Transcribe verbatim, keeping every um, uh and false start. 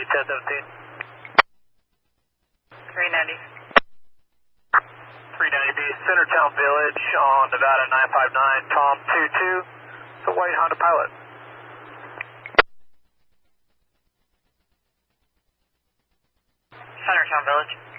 ninety, ten seventeen. three ninety. three ninety B, Centertown Village on Nevada nine five nine, Tom two two, it's a white Honda Pilot. Centertown Village.